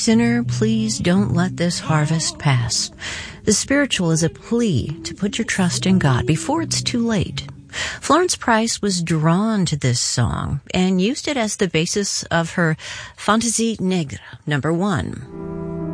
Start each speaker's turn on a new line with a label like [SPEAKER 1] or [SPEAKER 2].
[SPEAKER 1] Sinner, please don't let this harvest pass. The spiritual is a plea to put your trust in God before it's too late. Florence Price was drawn to this song and used it as the basis of her Fantaisie Negre, number 1.